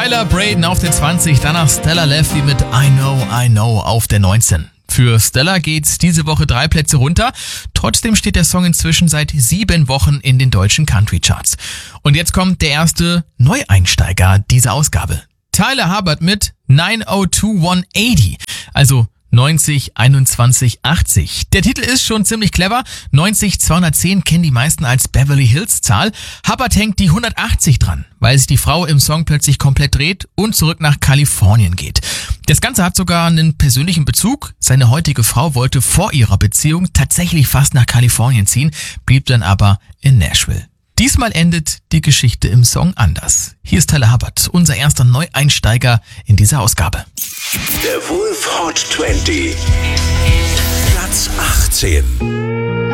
Tyler Braden auf der 20, danach Stella Lefty mit I Know auf der 19. Für Stella geht's diese Woche 3 Plätze runter. Trotzdem steht der Song inzwischen seit 7 Wochen in den deutschen Country-Charts. Und jetzt kommt der erste Neueinsteiger dieser Ausgabe. Tyler Hubbard mit 902-180, also 90, 21, 80. Der Titel ist schon ziemlich clever. 90, 210 kennen die meisten als Beverly Hills Zahl. Hubbard hängt die 180 dran, weil sich die Frau im Song plötzlich komplett dreht und zurück nach Kalifornien geht. Das Ganze hat sogar einen persönlichen Bezug. Seine heutige Frau wollte vor ihrer Beziehung tatsächlich fast nach Kalifornien ziehen, blieb dann aber in Nashville. Diesmal endet die Geschichte im Song anders. Hier ist Tyler Hubbard, unser erster Neueinsteiger in dieser Ausgabe. The Wolf Hot 20, Platz 18.